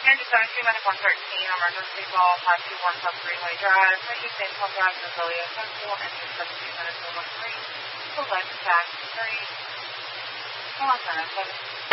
Kansas 72, Medic 113, emergency call, 521 South Greenway Drive, East St. Paul Drive, Visalia, Central, engine 17 minutes 013, full life attack 3, come on, 7.